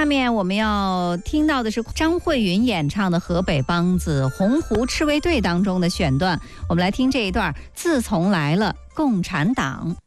面我们要听到的是张慧云演唱的河北梆子《洪湖赤卫队》当中的选段，我们来听这一段。自从来了共产党。